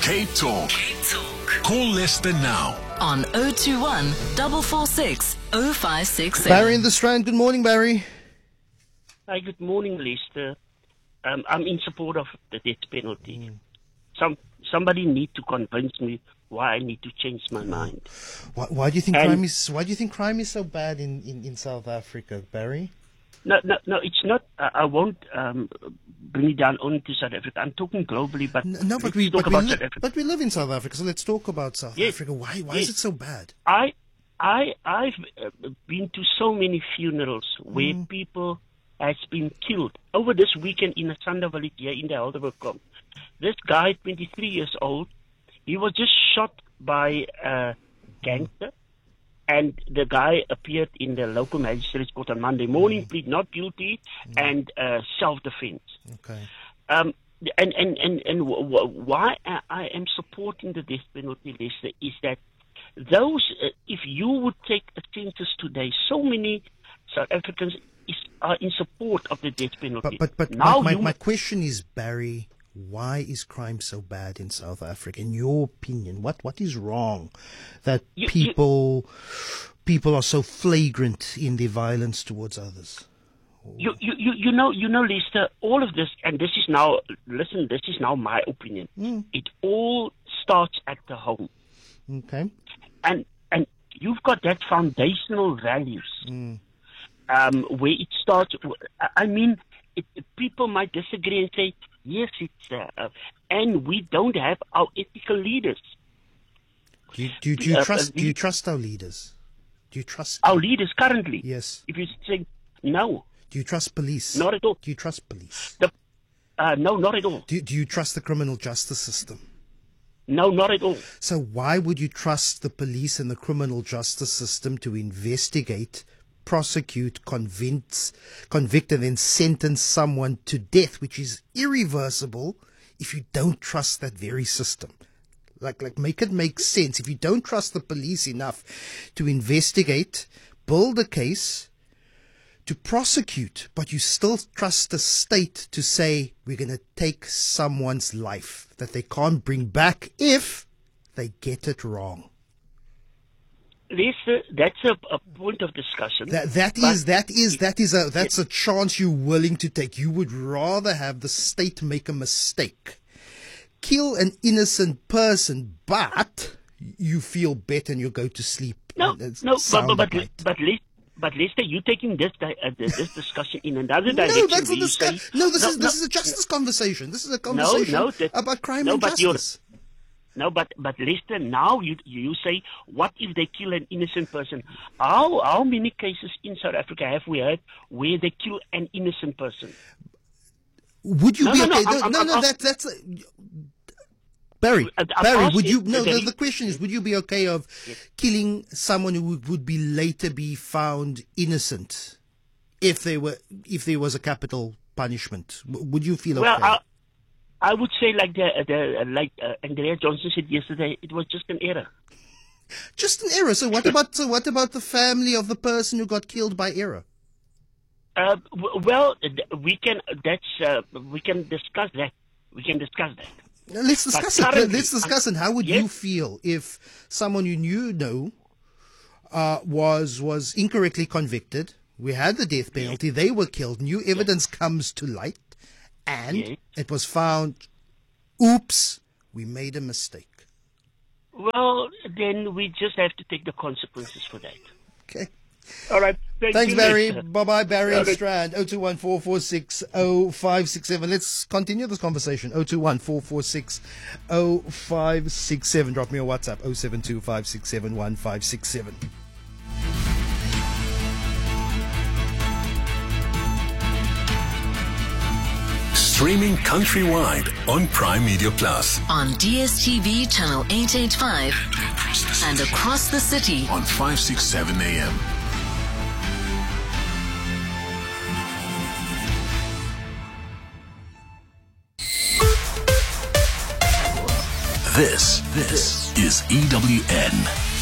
Cape Talk. Call Leicester now. On 021 446 0567. Barry in the Strand. Good morning, Barry. Hi, good morning, Lester. I'm in support of the death penalty. Somebody need to convince me why I need to change my mind. Why do you think crime is? Why do you think crime is so bad in South Africa, Barry? No, it's not. I won't bring it down only to South Africa. I'm talking globally, but But we live in South Africa, so let's talk about South Africa. Why is it so bad? I've been to so many funerals where people has been killed. Over this weekend in a Sanda village here in the Helderberg. This guy, 23 years old, he was just shot by a gangster, and the guy appeared in the local magistrate's court on Monday morning, plead not guilty, and self-defense. Okay. And why I am supporting the death penalty, Lester, is that those, if you would take a census today, so many South Africans are in support of the death penalty. But now my question is, Barry, why is crime so bad in South Africa? In your opinion, what is wrong that people are so flagrant in their violence towards others? You know, Lester, all of this, and this is now, listen, this is now my opinion. It all starts at the home. Okay. And you've got that foundational values. Where it starts. I mean, people might disagree and say, yes, it's, and we don't have our ethical leaders. Do you trust our leaders? Do you trust our leaders currently? Yes. If you say no. Do you trust police? Not at all. Do you trust police? No, not at all. Do you trust the criminal justice system? No, not at all. So why would you trust the police and the criminal justice system to investigate, prosecute, convict, and then sentence someone to death, which is irreversible, if you don't trust that very system? Like make it make sense. If you don't trust the police enough to investigate, build a case, to prosecute, but you still trust the state to say, we're going to take someone's life that they can't bring back if they get it wrong. Lester, that's a point of discussion. That's a chance you're willing to take. You would rather have the state make a mistake, kill an innocent person, but you feel better and you go to sleep. But Lester, you're taking this discussion in another direction. No, that's a discussion. This is a justice conversation. This is a conversation about crime and justice. But Lester, now you say, what if they kill an innocent person? How many cases in South Africa have we had where they kill an innocent person? Would you be okay? That's Barry, would you? No, the question is, would you be okay of killing someone who would be later be found innocent if there was a capital punishment? Would you feel okay? Well, I would say like Andrea Johnson said yesterday, it was just an error. Just an error. So what about the family of the person who got killed by error? We can discuss that. Let's discuss it. Let's discuss it. How would you feel if someone you know was incorrectly convicted? We had the death penalty. They were killed. New evidence comes to light, and it was found. Oops, we made a mistake. Well, then we just have to take the consequences for that. Okay. All right. Thanks, Barry. Bye-bye, Barry Strand. 021 446 0567. Let's continue this conversation. 021 446 0567. Drop me a WhatsApp. 072 567 1567. Streaming countrywide on Prime Media Plus. On DSTV channel 885 and across the city on 567 AM. This is EWN.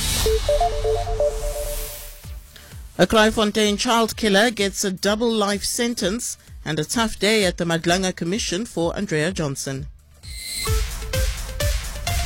A Kleinfontein child killer gets a double life sentence and a tough day at the Madlanga Commission for Andrea Johnson.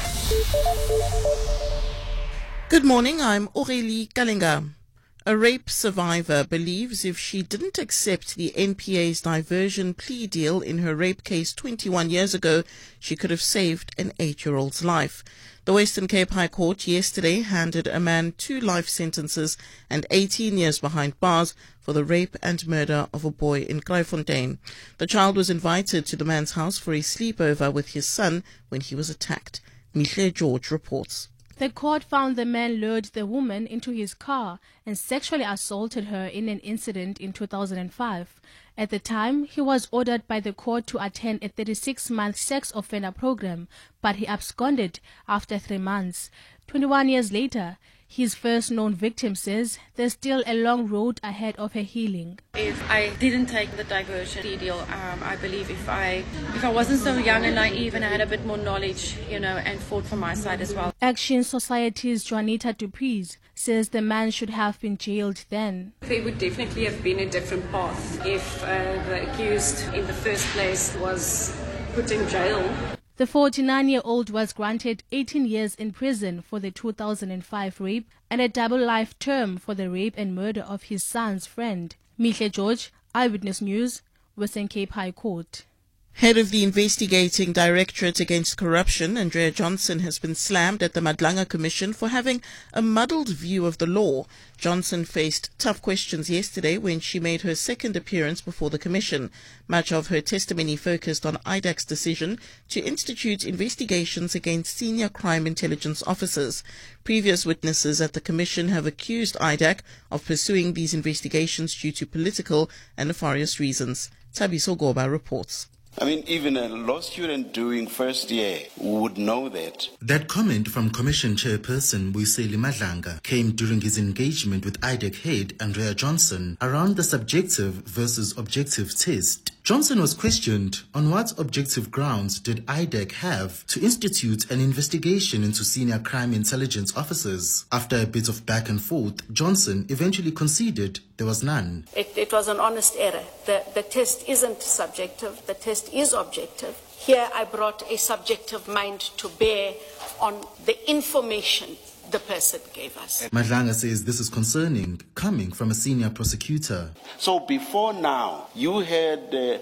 Good morning, I'm Aurélie Kalinga. A rape survivor believes if she didn't accept the NPA's diversion plea deal in her rape case 21 years ago, she could have saved an 8-year-old's life. The Western Cape High Court yesterday handed a man 2 life sentences and 18 years behind bars for the rape and murder of a boy in Kraaifontein. The child was invited to the man's house for a sleepover with his son when he was attacked. Mihle George reports. The court found the man lured the woman into his car and sexually assaulted her in an incident in 2005. At the time, he was ordered by the court to attend a 36-month sex offender program, but he absconded after 3 months. 21 years later, his first known victim says there's still a long road ahead of her healing. If I didn't take the diversion plea deal, I believe if I wasn't so young and naive and I had a bit more knowledge, and fought for my side as well. Action Society's Juanita Dupreez says the man should have been jailed then. There would definitely have been a different path if the accused in the first place was put in jail. The 49-year-old was granted 18 years in prison for the 2005 rape and a double life term for the rape and murder of his son's friend. Mihle George, Eyewitness News, Western Cape High Court. Head of the Investigating Directorate Against Corruption, Andrea Johnson, has been slammed at the Madlanga Commission for having a muddled view of the law. Johnson faced tough questions yesterday when she made her second appearance before the Commission. Much of her testimony focused on IDAC's decision to institute investigations against senior crime intelligence officers. Previous witnesses at the Commission have accused IDAC of pursuing these investigations due to political and nefarious reasons. Thabiso Goba reports. Even a law student doing first year would know that. That comment from Commission Chairperson Buyiseli Madlanga came during his engagement with IDAC head Andrea Johnson around the subjective versus objective test. Johnson was questioned on what objective grounds did IDAC have to institute an investigation into senior crime intelligence officers. After a bit of back and forth, Johnson eventually conceded there was none. It was an honest error. The test isn't subjective, the test is objective. Here I brought a subjective mind to bear on the information the person gave us. Madlanga says this is concerning, coming from a senior prosecutor. So before now, you had,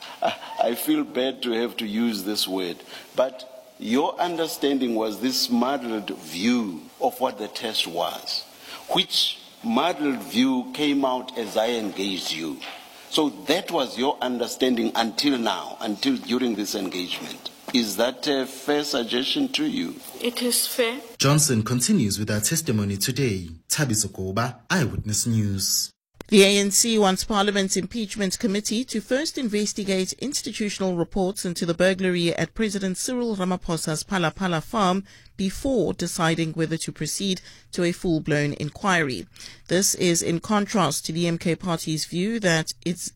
I feel bad to have to use this word, but your understanding was this muddled view of what the test was, which muddled view came out as I engaged you. So that was your understanding until now, until during this engagement. Is that a fair suggestion to you? It is fair. Johnson continues with her testimony today. Thabiso Goba, Eyewitness News. The ANC wants Parliament's impeachment committee to first investigate institutional reports into the burglary at President Cyril Ramaphosa's Phala farm before deciding whether to proceed to a full-blown inquiry. This is in contrast to the MK Party's view that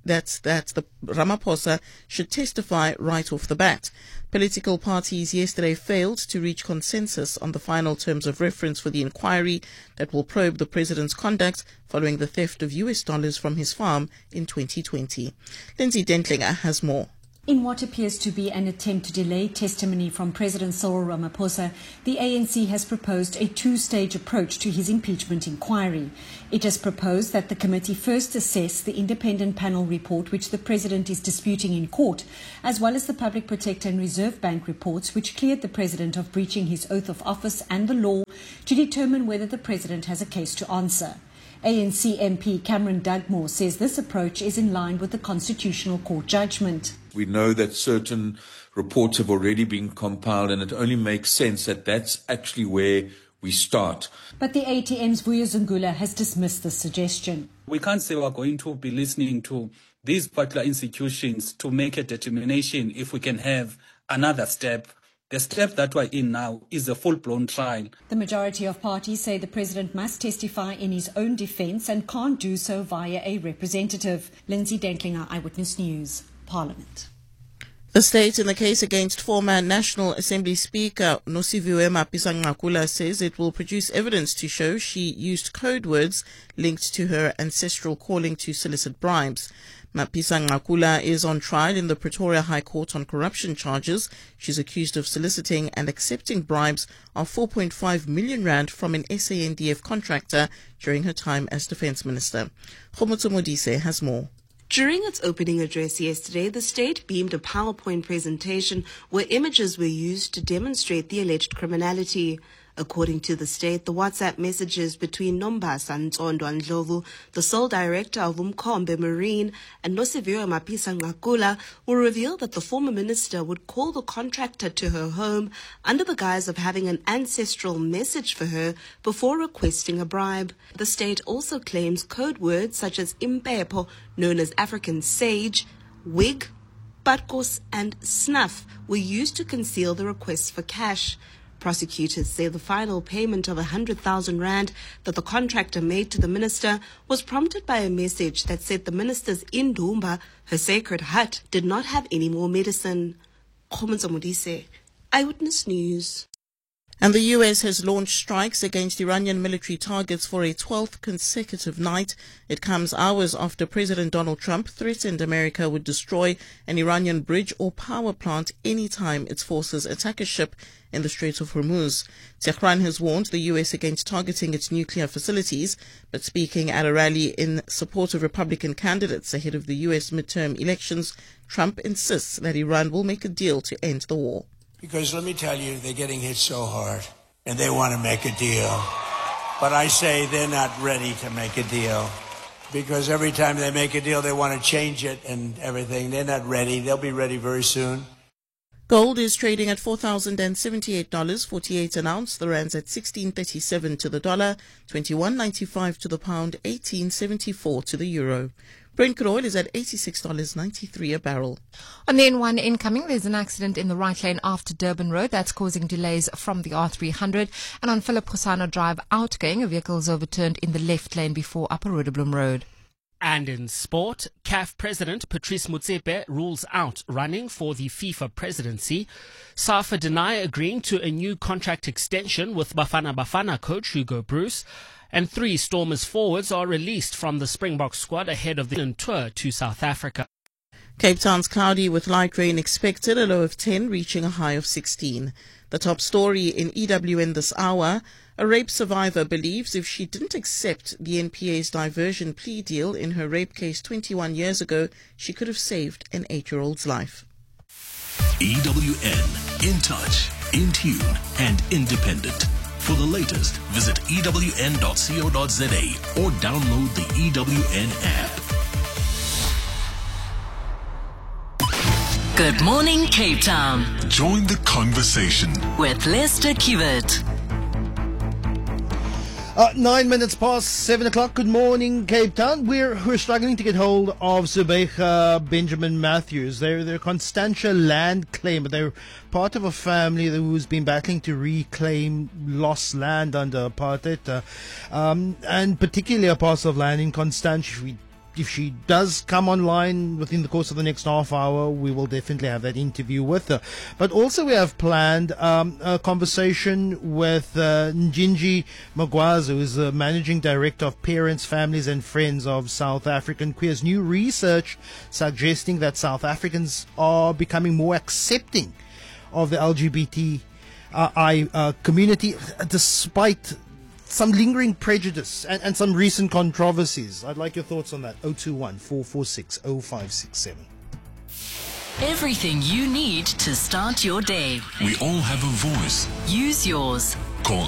the Ramaphosa should testify right off the bat. Political parties yesterday failed to reach consensus on the final terms of reference for the inquiry that will probe the president's conduct following the theft of US dollars from his farm in 2020. Lindsay Dentlinger has more. In what appears to be an attempt to delay testimony from President Cyril Ramaphosa, the ANC has proposed a two-stage approach to his impeachment inquiry. It has proposed that the committee first assess the independent panel report which the president is disputing in court, as well as the Public Protector and Reserve Bank reports which cleared the president of breaching his oath of office and the law, to determine whether the president has a case to answer. ANC MP Cameron Dugmore says this approach is in line with the Constitutional Court judgment. We know that certain reports have already been compiled, and it only makes sense that that's actually where we start. But the ATM's Vuyo Zungula has dismissed this suggestion. We can't say we're going to be listening to these particular institutions to make a determination if we can have another step. The step that we're in now is a full-blown trial. The majority of parties say the president must testify in his own defence and can't do so via a representative. Lindsay Dentlinger, Eyewitness News, Parliament. The state in the case against former National Assembly Speaker Nosiviwe Mapisa-Nqakula says it will produce evidence to show she used code words linked to her ancestral calling to solicit bribes. Mapisa-Nqakula is on trial in the Pretoria High Court on corruption charges. She's accused of soliciting and accepting bribes of 4.5 million rand from an SANDF contractor during her time as Defence Minister. Khomotso Modise has more. During its opening address yesterday, the state beamed a PowerPoint presentation where images were used to demonstrate the alleged criminality. According to the state, the WhatsApp messages between Nombasa Ntondo Ndlovu, the sole director of Umkhombe Marine, and Nosiviwe Mapisa-Nqakula will reveal that the former minister would call the contractor to her home under the guise of having an ancestral message for her before requesting a bribe. The state also claims code words such as Impepo, known as African sage, wig, Badkos, and snuff were used to conceal the requests for cash. Prosecutors say the final payment of 100,000 rand that the contractor made to the minister was prompted by a message that said the minister's Indumba, her sacred hut, did not have any more medicine. Khomotso Modise, Eyewitness News. And the U.S. has launched strikes against Iranian military targets for a 12th consecutive night. It comes hours after President Donald Trump threatened America would destroy an Iranian bridge or power plant anytime its forces attack a ship in the Strait of Hormuz. Tehran has warned the U.S. against targeting its nuclear facilities, but speaking at a rally in support of Republican candidates ahead of the U.S. midterm elections, Trump insists that Iran will make a deal to end the war. Because let me tell you, they're getting hit so hard, and they want to make a deal. But I say they're not ready to make a deal. Because every time they make a deal, they want to change it and everything. They're not ready. They'll be ready very soon. Gold is trading at $4,078.48 an ounce. The rand's at 16.37 to the dollar, 21.95 to the pound, 18.74 to the euro. Brent crude oil is at $86.93 a barrel. On the N1 incoming, there's an accident in the right lane after Durban Road that's causing delays from the R300. And on Philip Khosana Drive outgoing, a vehicle is overturned in the left lane before Upper Roodeblom Road. And in sport, CAF President Patrice Motsepe rules out running for the FIFA presidency. SAFA deny agreeing to a new contract extension with Bafana Bafana coach Hugo Bruce. And 3 Stormers forwards are released from the Springbok squad ahead of the tour to South Africa. Cape Town's cloudy with light rain expected, a low of 10, reaching a high of 16. The top story in EWN this hour, a rape survivor believes if she didn't accept the NPA's diversion plea deal in her rape case 21 years ago, she could have saved an 8-year-old's life. EWN, in touch, in tune, and independent. For the latest, visit ewn.co.za or download the EWN app. Good morning, Cape Town. Join the conversation with Lester Kiewit. 9 minutes past 7 o'clock. Good morning, Cape Town. We're struggling to get hold of Zubeikha Benjamin Matthews. They're Constantia land claim. They're part of a family who's been battling to reclaim lost land under apartheid, and particularly a parcel of land in Constantia. If she does come online within the course of the next half hour, we will definitely have that interview with her. But also we have planned a conversation with Njinji Magwaza, who is the Managing Director of Parents, Families and Friends of South African Queers. New research suggesting that South Africans are becoming more accepting of the LGBTI community, despite some lingering prejudice and some recent controversies. I'd like your thoughts on that. 021-446-0567. Everything you need to start your day. We all have a voice. Use yours. Call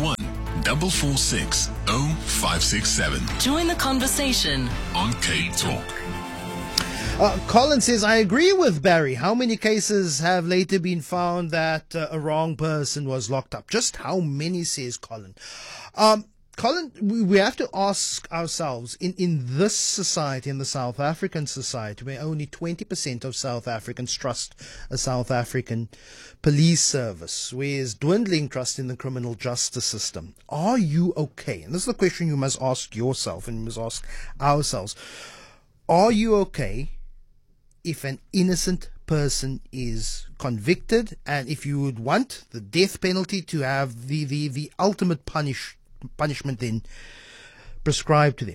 021-446-0567. Join the conversation on K Talk. Colin says, I agree with Barry. How many cases have later been found that a wrong person was locked up? Just how many, says Colin. Colin, we have to ask ourselves, in this society, in the South African society, where only 20% of South Africans trust a South African police service, where there's dwindling trust in the criminal justice system, are you okay? And this is the question you must ask yourself and you must ask ourselves. Are you okay if an innocent person is convicted, and if you would want the death penalty to have the ultimate punishment then prescribed to them.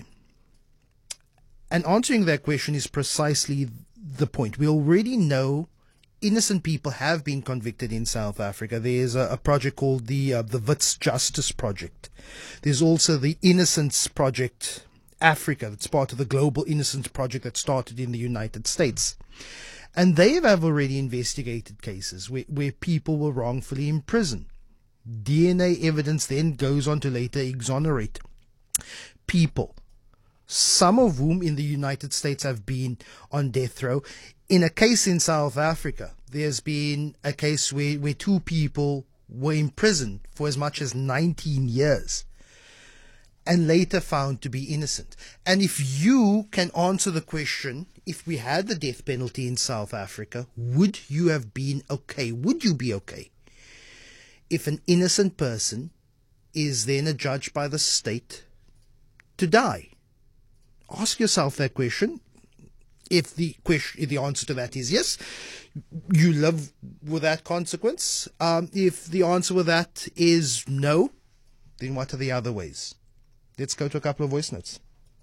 And answering that question is precisely the point. We already know innocent people have been convicted in South Africa. There's a project called the Wits Justice Project. There's also the Innocence Project Africa, that's part of the Global Innocence Project that started in the United States. And they have already investigated cases where people were wrongfully imprisoned. DNA evidence then goes on to later exonerate people, some of whom in the United States have been on death row. In a case in South Africa, there's been a case where 2 people were imprisoned for as much as 19 years and later found to be innocent. And if you can answer the question, if we had the death penalty in South Africa, would you have been okay? Would you be okay if an innocent person is then adjudged by the state to die? Ask yourself that question. If the answer to that is yes, you live with that consequence. If the answer with that is no, then what are the other ways? Let's go to a couple of voice notes.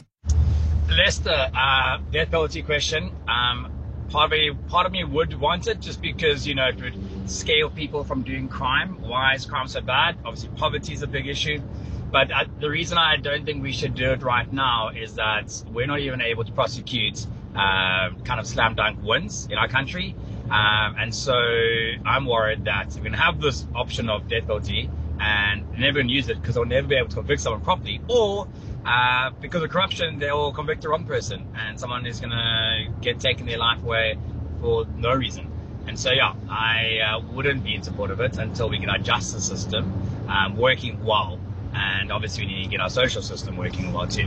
Lester, death penalty question. Part of me would want it just because, it would scale people from doing crime. Why is crime so bad? Obviously, poverty is a big issue. But the reason I don't think we should do it right now is that we're not even able to prosecute kind of slam dunk wins in our country. And so I'm worried that we're going to have this option of death penalty and they're never going to use it because they'll never be able to convict someone properly. Or because of corruption, they'll convict the wrong person and someone is going to get taken their life away for no reason. And so, I wouldn't be in support of it until we get our justice system working well. And obviously we need to get our social system working well too.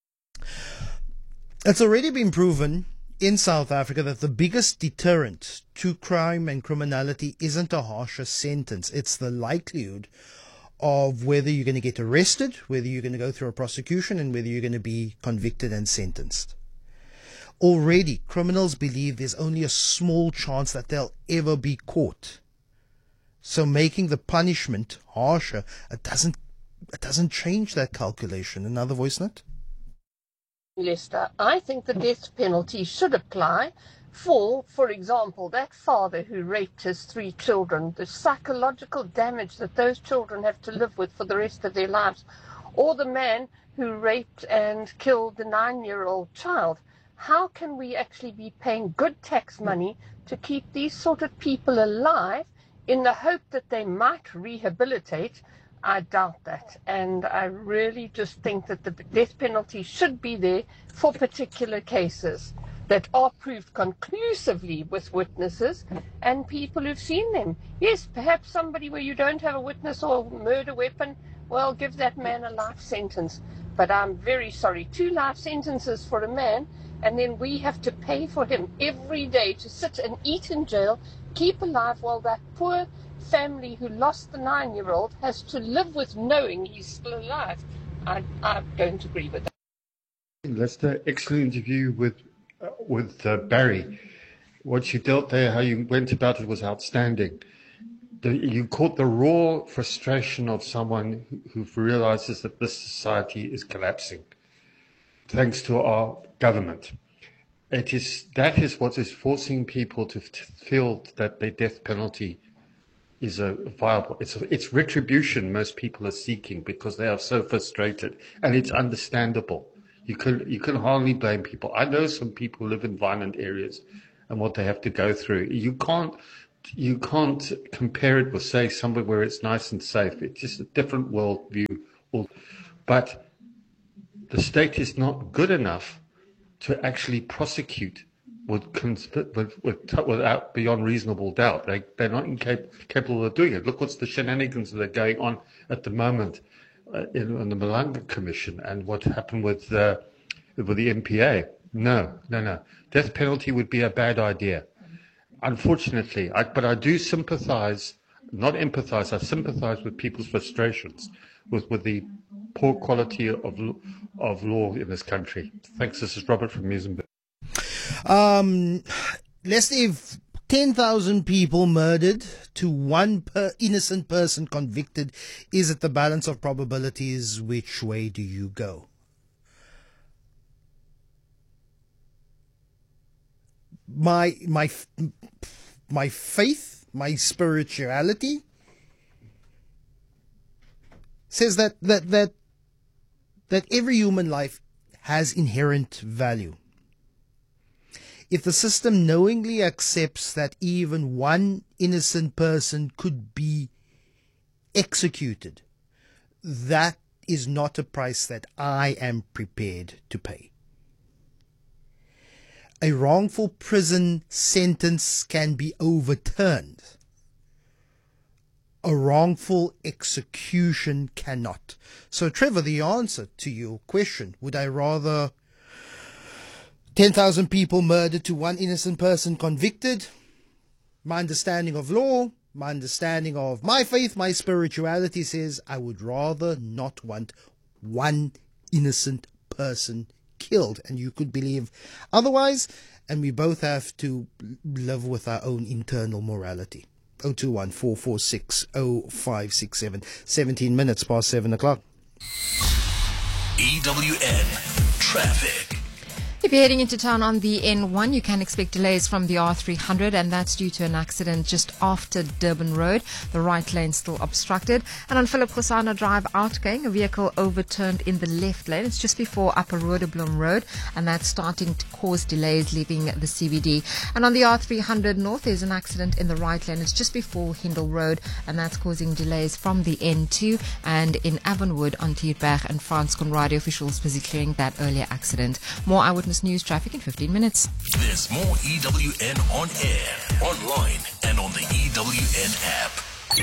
It's already been proven in South Africa that the biggest deterrent to crime and criminality isn't a harsher sentence. It's the likelihood of whether you're going to get arrested, whether you're going to go through a prosecution, and whether you're going to be convicted and sentenced. Already, criminals believe there's only a small chance that they'll ever be caught. So making the punishment harsher, it doesn't change that calculation. Another voice note? Lester, I think the death penalty should apply for example, that father who raped his 3 children, the psychological damage that those children have to live with for the rest of their lives, or the man who raped and killed the 9-year-old child. How can we actually be paying good tax money to keep these sort of people alive in the hope that they might rehabilitate? I doubt that, and I really just think that the death penalty should be there for particular cases that are proved conclusively with witnesses and people who've seen them. Yes, perhaps somebody where you don't have a witness or a murder weapon, well, give that man a life sentence. But I'm very sorry, 2 life sentences for a man, and then we have to pay for him every day to sit and eat in jail, keep alive, while that poor family who lost the 9-year-old has to live with knowing he's still alive. I don't agree with that. Lester, excellent interview with Barry. What you dealt there, how you went about it, was outstanding. You caught the raw frustration of someone who realizes that this society is collapsing, thanks to our government. That is what is forcing people to feel that the death penalty is a viable. It's retribution most people are seeking because they are so frustrated, and it's understandable. You can hardly blame people. I know some people live in violent areas and what they have to go through. You can't compare it with, say, somewhere where it's nice and safe. It's just a different worldview. But the state is not good enough to actually prosecute without beyond reasonable doubt. They're not capable of doing it. Look what's the shenanigans that are going on at the moment in the Malanga Commission, and what happened with the MPA. No. Death penalty would be a bad idea. Unfortunately, but I do sympathize, not empathize, I sympathize with people's frustrations with the poor quality of law in this country. Thanks. This is Robert from Muizenberg. Leslie, 10,000 people murdered to one innocent person convicted. Is it the balance of probabilities? Which way do you go? My faith, my spirituality says that every human life has inherent value. If the system knowingly accepts that even one innocent person could be executed, that is not a price that I am prepared to pay. A wrongful prison sentence can be overturned. A wrongful execution cannot. So, Trevor, the answer to your question, would I rather 10,000 people murdered to one innocent person convicted? My understanding of law, my understanding of my faith, my spirituality says I would rather not want one innocent person killed. And you could believe otherwise, and we both have to live with our own internal morality. 021-446-0567. 17 minutes past 7 o'clock. EWN Traffic. If you're heading into town on the N1, you can expect delays from the R300, and that's due to an accident just after Durban Road. The right lane still obstructed. And on Philip Khosana Drive outgoing, a vehicle overturned in the left lane. It's just before Upper Rodeblom Road, and that's starting to cause delays leaving the CBD. And on the R300 North, there's an accident in the right lane. It's just before Hindle Road, and that's causing delays from the N2 and in Avonwood on Tierberg and Frans Conradi. Officials busy clearing that earlier accident. More Eyewitness News traffic in 15 minutes. There's more EWN on air, online, and on the EWN app.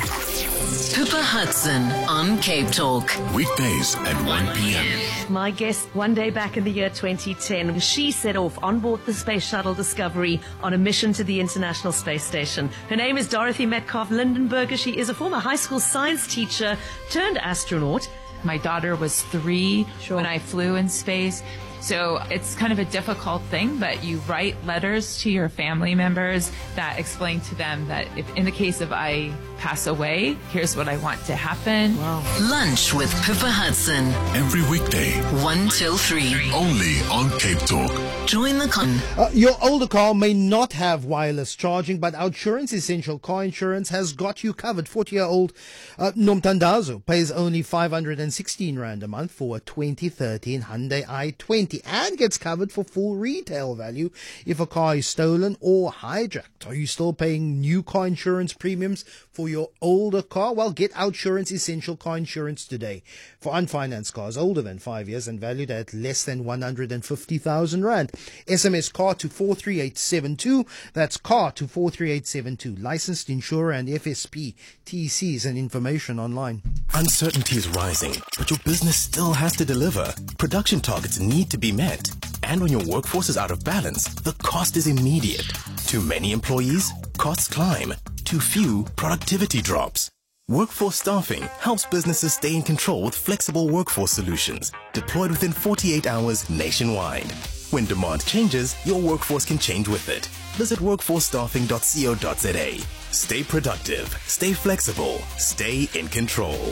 Pippa Hudson on Cape Talk. Weekdays at 1 p.m. My guest one day back in the year 2010, she set off on board the Space Shuttle Discovery on a mission to the International Space Station. Her name is Dorothy Metcalf-Lindenberger. She is a former high school science teacher turned astronaut. My daughter was 3 when I flew in space. So it's kind of a difficult thing, but you write letters to your family members that explain to them that if in the case of I pass away, here's what I want to happen. Wow. Lunch with Pippa Hudson. Every weekday. 1 till 3. Only on Cape Talk. Join the Your older car may not have wireless charging, but Outsurance Essential Car Insurance has got you covered. 40-year-old Nomtandazo pays only 516 Rand a month for a 2013 Hyundai i20 and gets covered for full retail value if a car is stolen or hijacked. Are you still paying new car insurance premiums for your older car? Well, get Outsurance Essential Car Insurance today for unfinanced cars older than 5 years and valued at less than 150,000 Rand. SMS CAR to 43872. That's CAR to 43872. Licensed insurer and FSP, TCs and information online. Uncertainty is rising, but your business still has to deliver. Production targets need to be met. And when your workforce is out of balance, the cost is immediate. Too many employees? Costs climb. Too few? Productivity drops. Workforce Staffing helps businesses stay in control with flexible workforce solutions deployed within 48 hours nationwide. When demand changes, your workforce can change with it. Visit workforcestaffing.co.za. Stay productive, stay flexible, stay in control.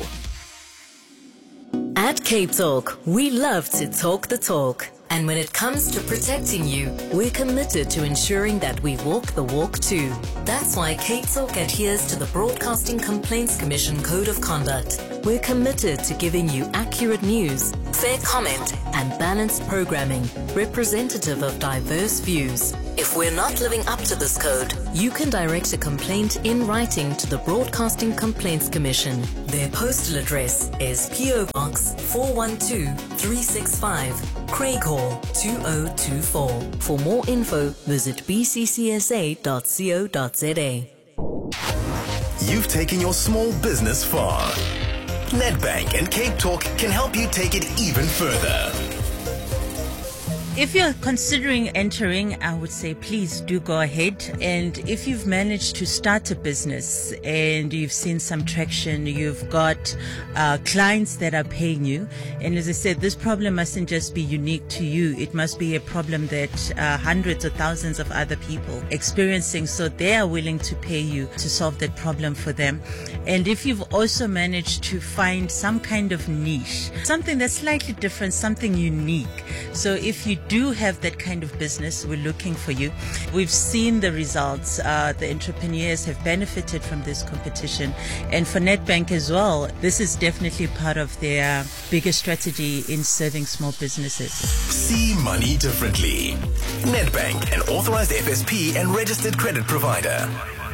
At Cape Talk, we love to talk the talk. And when it comes to protecting you, we're committed to ensuring that we walk the walk too. That's why Cape Talk adheres to the Broadcasting Complaints Commission Code of Conduct. We're committed to giving you accurate news, fair comment, and balanced programming, representative of diverse views. If we're not living up to this code, you can direct a complaint in writing to the Broadcasting Complaints Commission. Their postal address is PO Box 412365, Craighall 2024. For more info, visit bccsa.co.za. You've taken your small business far. Nedbank and Cape Talk can help you take it even further. If you're considering entering, I would say please do go ahead. And if you've managed to start a business and you've seen some traction, you've got clients that are paying you. And as I said, this problem mustn't just be unique to you. It must be a problem that hundreds or thousands of other people experiencing. So they are willing to pay you to solve that problem for them. And if you've also managed to find some kind of niche, something that's slightly different, something unique. So if you do have that kind of business, we're looking for you. We've seen the results. The entrepreneurs have benefited from this competition. And for Nedbank as well, this is definitely part of their bigger strategy in serving small businesses. See money differently. Nedbank, an authorized FSP and registered credit provider.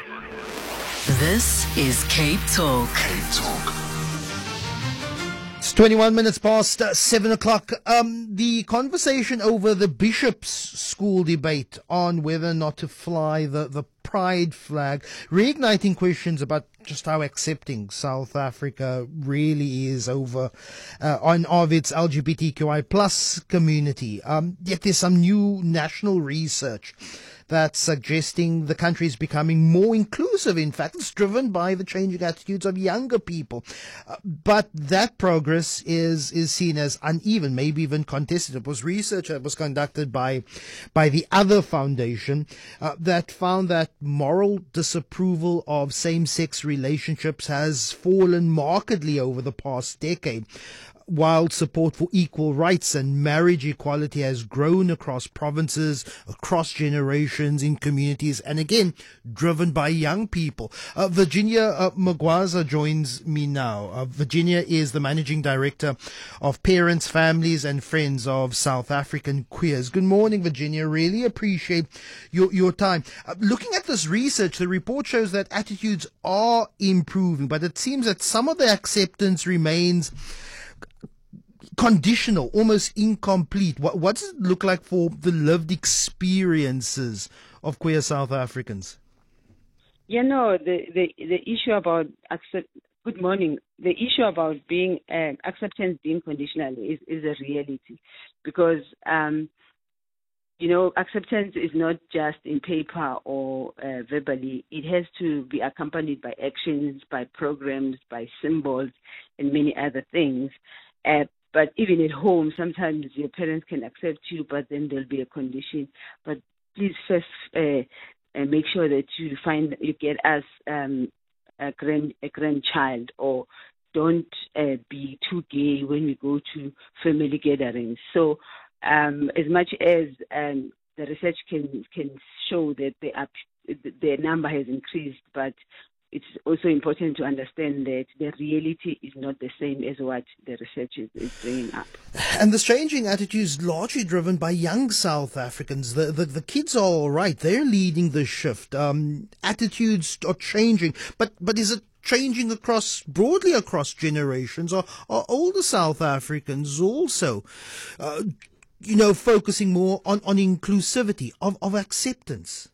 This is Cape Talk. Cape Talk. It's 21 minutes past 7 o'clock. The conversation over the Bishop's School debate on whether or not to fly the pride flag, reigniting questions about just how accepting South Africa really is of its LGBTQI plus community. Yet there's some new national research that's suggesting the country is becoming more inclusive. In fact, it's driven by the changing attitudes of younger people. But that progress is seen as uneven, maybe even contested. It was research that was conducted by the Other Foundation that found that moral disapproval of same-sex relationships has fallen markedly over the past decade, while support for equal rights and marriage equality has grown across provinces, across generations, in communities, and again, driven by young people. Virginia Magwaza joins me now. Virginia is the Managing Director of Parents, Families and Friends of South African Queers. Good morning, Virginia. Really appreciate your time. Looking at this research, the report shows that attitudes are improving, but it seems that some of the acceptance remains conditional, almost incomplete. What does it look like for the lived experiences of queer South Africans? You know, the issue about good morning. The issue about being acceptance being conditional is a reality, because acceptance is not just in paper or verbally. It has to be accompanied by actions, by programs, by symbols, and many other things. But even at home, sometimes your parents can accept you, but then there'll be a condition. But please first make sure that you get us a grandchild, or don't be too gay when we go to family gatherings. So as much as the research can show that the number has increased, but it's also important to understand that the reality is not the same as what the research is bringing up. And this changing attitude is largely driven by young South Africans. The kids are all right. They're leading the shift. Attitudes are changing. But is it changing broadly across generations? Or are older South Africans also, focusing more on inclusivity, of acceptance?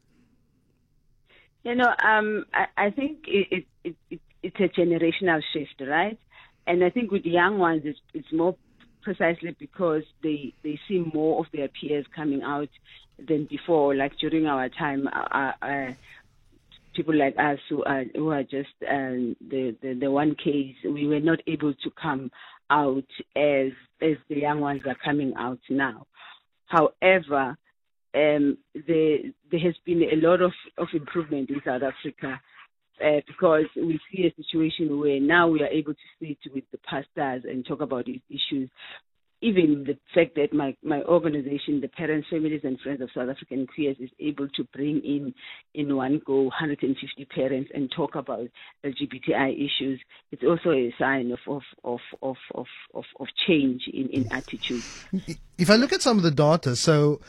I think it's a generational shift, right? And I think with the young ones, it's more precisely because they see more of their peers coming out than before. Like during our time, people like us who are just the one case, we were not able to come out as the young ones are coming out now. However, there has been a lot of improvement in South Africa because we see a situation where now we are able to sit with the pastors and talk about these issues. Even the fact that my organization, the Parents, Families and Friends of South African Queers, is able to bring in one go 150 parents and talk about LGBTI issues, it's also a sign of change in attitude. If I look at some of the data, so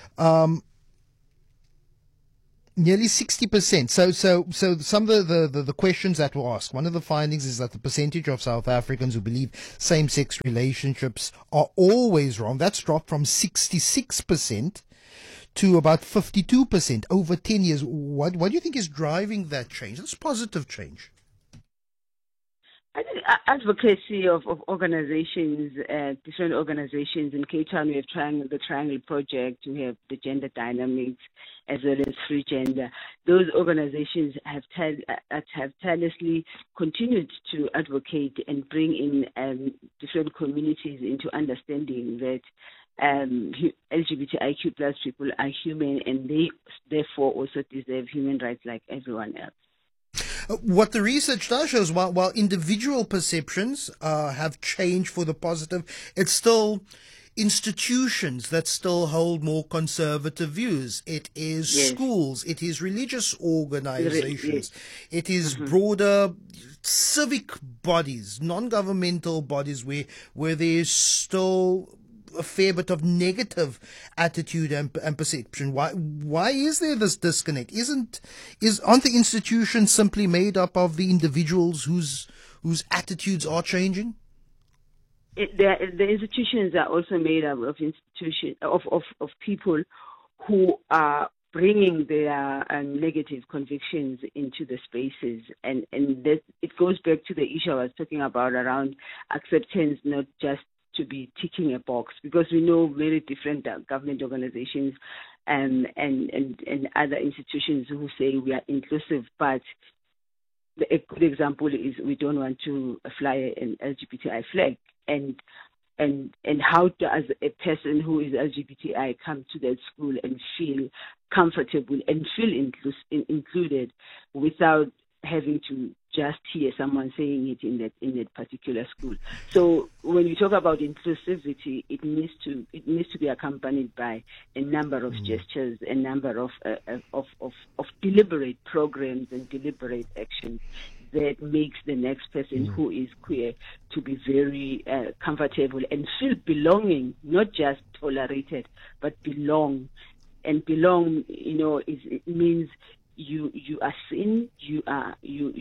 nearly 60%. So some of the questions that were asked, one of the findings is that the percentage of South Africans who believe same-sex relationships are always wrong, that's dropped from 66% to about 52% over 10 years. What do you think is driving that change? That's positive change. I think advocacy of organizations, different organizations. In Cape Town, we have the Triangle Project, we have the Gender Dynamics, as well as Free Gender. Those organizations have tirelessly continued to advocate and bring in different communities into understanding that LGBTIQ plus people are human, and they therefore also deserve human rights like everyone else. What the research does show is while individual perceptions have changed for the positive, it's still institutions that still hold more conservative views. It is schools, it is religious organizations, it is broader civic bodies, non-governmental bodies where there's still a fair bit of negative attitude and perception. Why is there this disconnect? Aren't the institutions simply made up of the individuals whose attitudes are changing? The institutions are also made up of of people who are bringing their negative convictions into the spaces, and that it goes back to the issue I was talking about around acceptance, not just to be ticking a box, because we know very different government organizations and other institutions who say we are inclusive, but a good example is we don't want to fly an LGBTI flag, and how does a person who is LGBTI come to that school and feel comfortable and feel included without having to just hear someone saying it in that particular school? So when we talk about inclusivity, it needs to be accompanied by a number of gestures, a number of deliberate programs and deliberate actions that makes the next person who is queer to be very comfortable and feel belonging, not just tolerated, but belong. And belong, it means you are seen, you are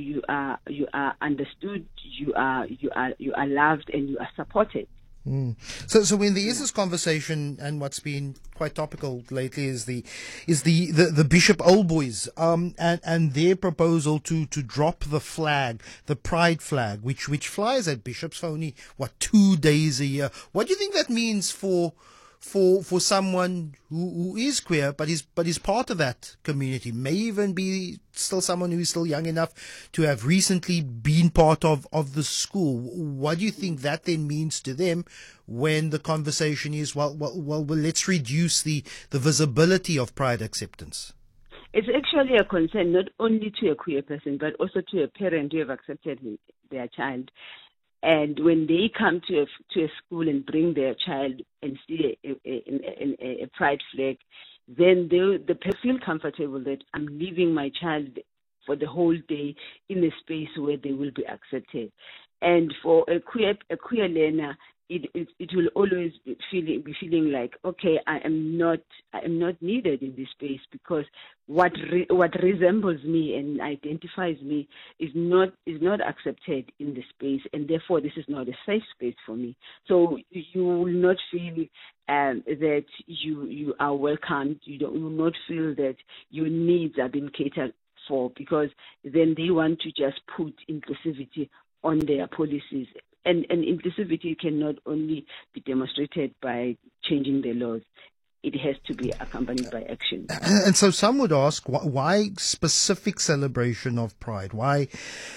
understood, you are loved, and you are supported. So when there is this conversation, and what's been quite topical lately is the Bishop Old Boys and their proposal to drop the flag, the pride flag, which flies at Bishops for only 2 days a year. What do you think that means for someone who is queer but is part of that community, may even be still someone who is still young enough to have recently been part of the school? What do you think that then means to them when the conversation is, well let's reduce the visibility of pride acceptance? It's actually a concern not only to a queer person but also to a parent who have accepted their child. And when they come to a school and bring their child and see a pride flag, then they feel comfortable that I'm leaving my child for the whole day in a space where they will be accepted. And for a queer learner, it will always be feeling like, okay, I am not needed in this space, because what resembles me and identifies me is not accepted in the space, and therefore this is not a safe space for me. So you will not feel that you are welcomed. You will not feel that your needs are being catered for, because then they want to just put inclusivity on their policies. And inclusivity cannot only be demonstrated by changing the laws. It has to be accompanied by action. And so some would ask, why specific celebration of pride? Why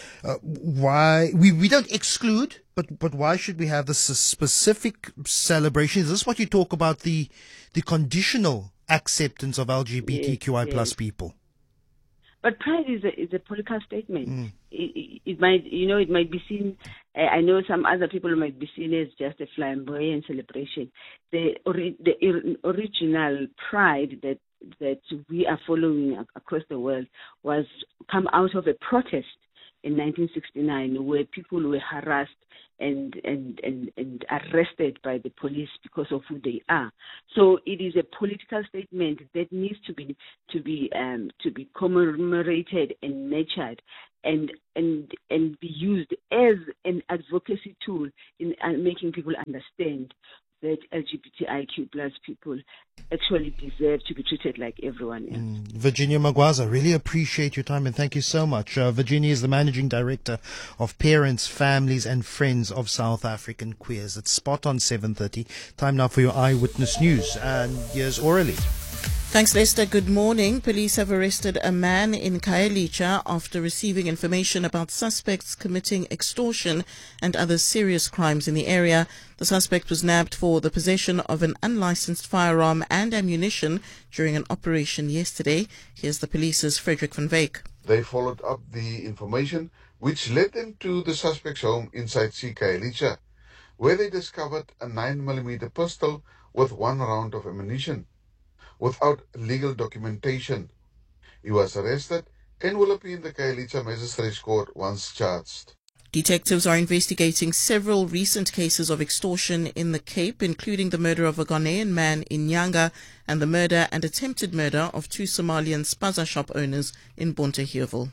we don't exclude, but why should we have this specific celebration? Is this what you talk about, the conditional acceptance of LGBTQI plus people? But pride is a political statement. It might be seen. I know some other people might be seen as just a flamboyant celebration. The original pride that we are following across the world was come out of a protest in 1969, where people were harassed and arrested by the police because of who they are. So it is a political statement that needs to be commemorated and nurtured and be used as an advocacy tool in making people understand that LGBTIQ plus people actually deserve to be treated like everyone else. Virginia Magwaza, really appreciate your time and thank you so much. Virginia is the Managing Director of Parents, Families and Friends of South African Queers. It's spot on 7:30. Time now for your Eyewitness News. And here's Aurelie. Thanks, Lester. Good morning. Police have arrested a man in Khayelitsha after receiving information about suspects committing extortion and other serious crimes in the area. The suspect was nabbed for the possession of an unlicensed firearm and ammunition during an operation yesterday. Here's the police's Frederick van Wyk. They followed up the information which led them to the suspect's home inside Khayelitsha, where they discovered a 9mm pistol with 1 round of ammunition. Without legal documentation, he was arrested and will appear in the Khayelitsha Magistrates Court once charged. Detectives are investigating several recent cases of extortion in the Cape, including the murder of a Ghanaian man in Nyanga and the murder and attempted murder of 2 Somalian spaza shop owners in Bonteheuwel.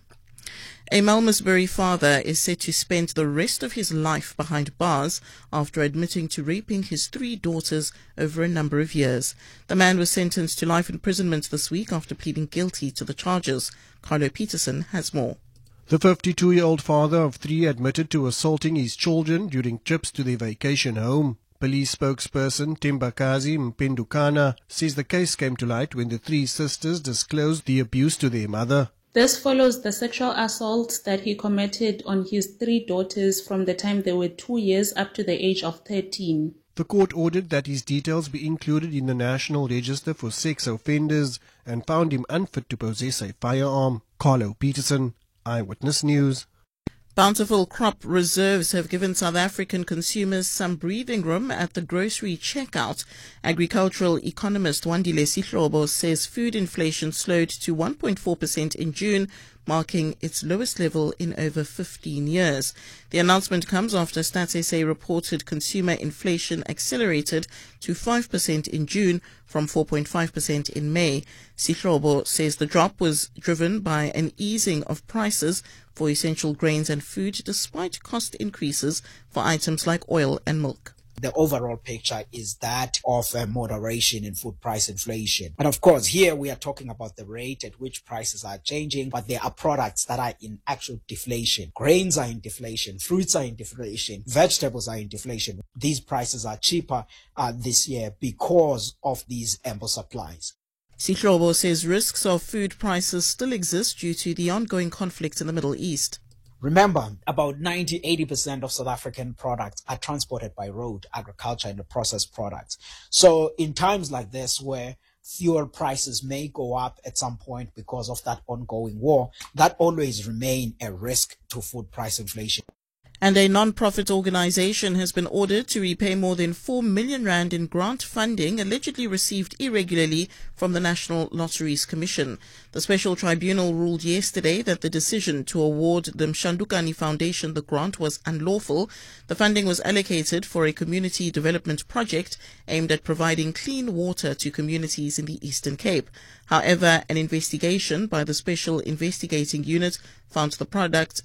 A Malmesbury father is said to spend the rest of his life behind bars after admitting to raping his 3 daughters over a number of years. The man was sentenced to life imprisonment this week after pleading guilty to the charges. Carlo Peterson has more. The 52-year-old father of 3 admitted to assaulting his children during trips to their vacation home. Police spokesperson Tembakazi Mpendukana says the case came to light when the 3 sisters disclosed the abuse to their mother. This follows the sexual assault that he committed on his 3 daughters from the time they were 2 years up to the age of 13. The court ordered that his details be included in the National Register for Sex Offenders and found him unfit to possess a firearm. Carlo Peterson, Eyewitness News. Bountiful crop reserves have given South African consumers some breathing room at the grocery checkout. Agricultural economist Wandile Sihlobo says food inflation slowed to 1.4% in June, marking its lowest level in over 15 years. The announcement comes after Stats SA reported consumer inflation accelerated to 5% in June from 4.5% in May. Sihlobo says the drop was driven by an easing of prices for essential grains and food despite cost increases for items like oil and milk. The overall picture is that of a moderation in food price inflation. And of course, here we are talking about the rate at which prices are changing, but there are products that are in actual deflation. Grains are in deflation, fruits are in deflation, vegetables are in deflation. These prices are cheaper this year because of these ample supplies. Sihlobo says risks of food prices still exist due to the ongoing conflict in the Middle East. Remember, about 90-80% of South African products are transported by road, agriculture, and the processed products. So in times like this, where fuel prices may go up at some point because of that ongoing war, that always remain a risk to food price inflation. And a non-profit organization has been ordered to repay more than 4 million rand in grant funding allegedly received irregularly from the National Lotteries Commission. The special tribunal ruled yesterday that the decision to award the Mshandukani Foundation the grant was unlawful. The funding was allocated for a community development project aimed at providing clean water to communities in the Eastern Cape. However, an investigation by the Special Investigating Unit found the project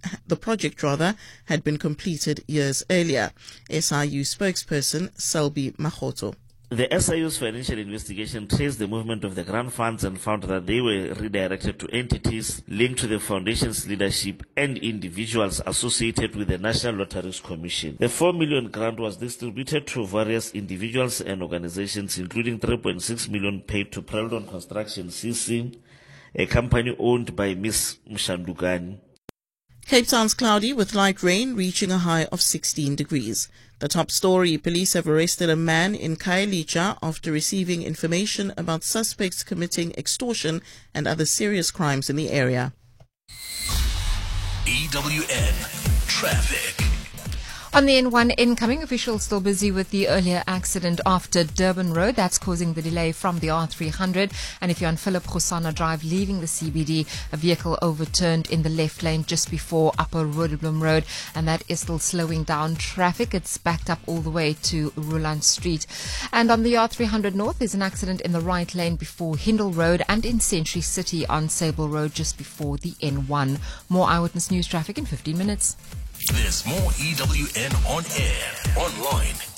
had been completed years earlier. SIU spokesperson Selby Mahoto. The SIU's financial investigation traced the movement of the grant funds and found that they were redirected to entities linked to the foundation's leadership and individuals associated with the National Lotteries Commission. The 4 million grant was distributed to various individuals and organizations, including 3.6 million paid to Preldon Construction CC, a company owned by Ms. Mshandukani. Cape Town's cloudy with light rain reaching a high of 16 degrees. The top story, police have arrested a man in Khayelitsha after receiving information about suspects committing extortion and other serious crimes in the area. EWN Traffic. On the N1 incoming, officials still busy with the earlier accident after Durban Road. That's causing the delay from the R300. And if you're on Philip Khosana Drive leaving the CBD, a vehicle overturned in the left lane just before Upper Rodeblom Road. And that is still slowing down traffic. It's backed up all the way to Ruland Street. And on the R300 North, there's an accident in the right lane before Hindle Road and in Century City on Sable Road just before the N1. More Eyewitness News traffic in 15 minutes. There's more EWN on air, online,